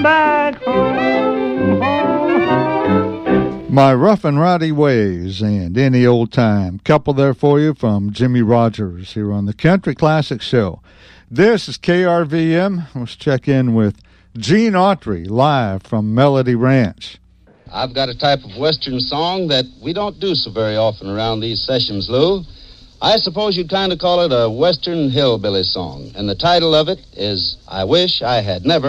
back home, home. My Rough and Rowdy Ways and Any Old Time. Couple there for you from Jimmy Rogers here on the Country Classic Show. This is KRVM. Let's check in with Gene Autry live from Melody Ranch. I've got a type of Western song that we don't do so very often around these sessions, Lou. I suppose you'd kind of call it a Western hillbilly song. And the title of it is I Wish I Had Never